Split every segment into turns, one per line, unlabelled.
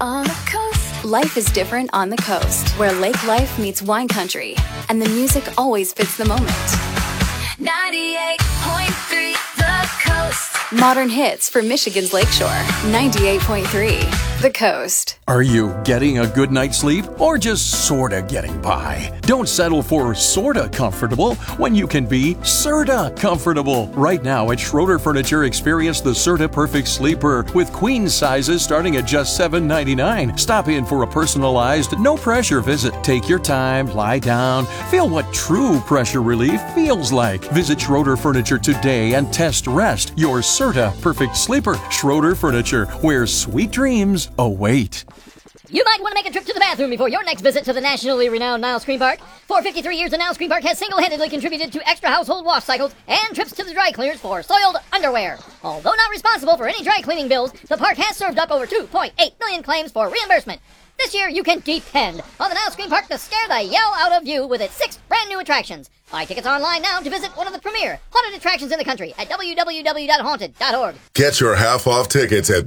On the coast. Life is different on the coast, where lake life meets wine country, and the music always fits the moment. 98.3 The Coast. Modern hits for Michigan's Lakeshore. 98.3 The Coast.
Are you getting a good night's sleep or just sorta getting by? Don't settle for sorta comfortable when you can be Serta comfortable. Right now at Schroeder Furniture, experience the Serta Perfect Sleeper with queen sizes starting at just $7.99. Stop in for a personalized, no pressure visit. Take your time, lie down, feel what true pressure relief feels like. Visit Schroeder Furniture today and test rest your Serta Perfect Sleeper. Schroeder Furniture, where sweet dreams await.
You might want to make a trip to the bathroom before your next visit to the nationally renowned Niles Screen Park. For 53 years, the Niles Screen Park has single-handedly contributed to extra household wash cycles and trips to the dry cleaners for soiled underwear. Although not responsible for any dry cleaning bills, the park has served up over 2.8 million claims for reimbursement. This year, you can depend on the Niles Screen Park to scare the yell out of you with its 6 brand new attractions. Buy tickets online now to visit one of the premier haunted attractions in the country at www.haunted.org.
Get your half-off tickets at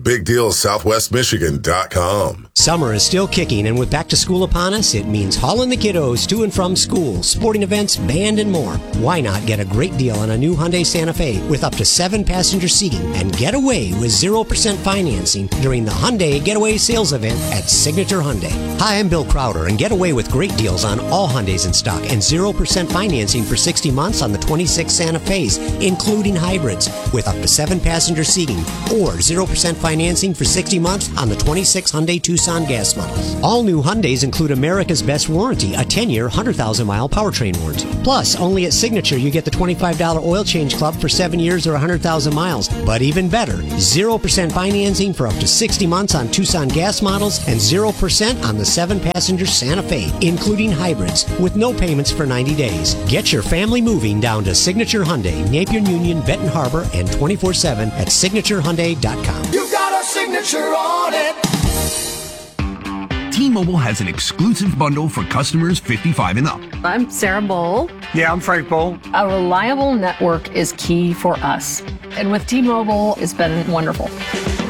BigDealSouthwestMichigan.com.
Summer is still kicking, and with back to school upon us, it means hauling the kiddos to and from school, sporting events, band, and more. Why not get a great deal on a new Hyundai Santa Fe with up to 7 passenger seating and get away with 0% financing during the Hyundai Getaway Sales Event at Signature Hyundai. Hi, I'm Bill Crowder, and get away with great deals on all Hyundais in stock and 0% financing for 60 months on the 26 Santa Fe's, including hybrids, with up to 7 passenger seating, or 0% financing for 60 months on the 26 Hyundai Tucson gas models. All new Hyundais include America's best warranty, a 10-year, 100,000-mile powertrain warranty. Plus, only at Signature you get the $25 oil change club for 7 years or 100,000 miles. But even better, 0% financing for up to 60 months on Tucson gas models and 0% on the 7-passenger Santa Fe, including hybrids, with no payments for 90 days. Get your family moving down to Signature Hyundai, Napier Union, Benton Harbor, and 24/7 at signaturehyundai.com.
You got a signature on it.
T-Mobile has an exclusive bundle for customers 55 and up.
I'm Sarah Bowl.
Yeah, I'm Frank Bowl.
A reliable network is key for us. And with T-Mobile, it's been wonderful.